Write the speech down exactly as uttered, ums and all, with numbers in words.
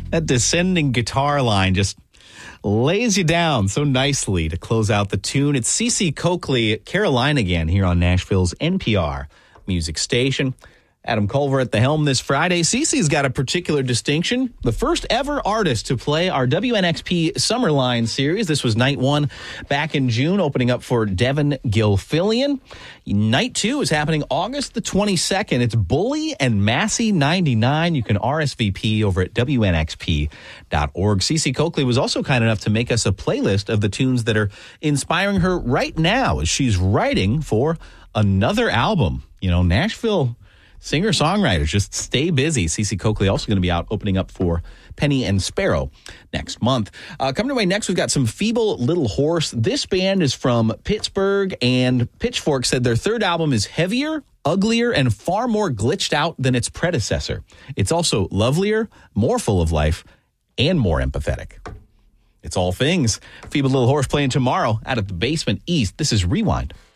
That descending guitar line just lays you down so nicely to close out the tune. It's Cece Coakley, Caroline again, here on Nashville's N P R music station. Adam Culver at the helm this Friday. Cece's got a particular distinction. The first ever artist to play our W N X P Summerline series. This was night one back in June, opening up for Devin Gilfillian. Night two is happening August the twenty-second. It's Bully and Massey ninety-nine. You can R S V P over at W N X P dot org. Cece Coakley was also kind enough to make us a playlist of the tunes that are inspiring her right now as she's writing for another album. You know, Nashville singer-songwriters, just stay busy. Cece Coakley also going to be out opening up for Penny and Sparrow next month. Uh, coming away next, we've got some Feeble Little Horse. This band is from Pittsburgh, and Pitchfork said their third album is heavier, uglier, and far more glitched out than its predecessor. It's also lovelier, more full of life, and more empathetic. It's all things. Feeble Little Horse playing tomorrow out at the Basement East. This is Rewind